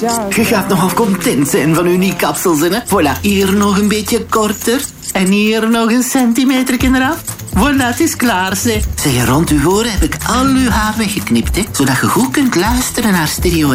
Je gaat nogal content zijn van uw nieuwe kapsels, hè? Voilà, hier nog een beetje korter. En hier nog een centimeter eraf. Voilà, het is klaar, zeg. Zeg, rond uw oren heb ik al uw haar weggeknipt, hè? Zodat je goed kunt luisteren naar Stereo